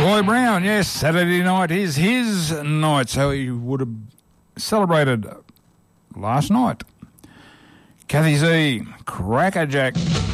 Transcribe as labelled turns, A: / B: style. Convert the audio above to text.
A: Roy Brown, yes, Saturday night is his night, so he would have celebrated last night. Kathy Z, Crackerjack.